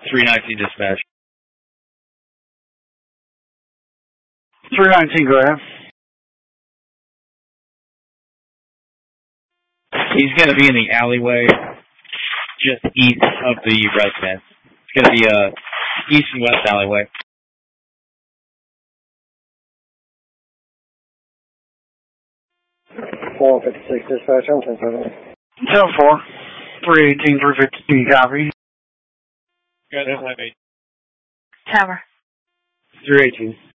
319 dispatch. 319, go ahead. He's going to be in the alleyway just east of the residence. It's going to be east and west alleyway. Four 56 dispatch, I'm 10-7. 10-4. 318, 352, copy. Go ahead, 5-8. Tower. 318.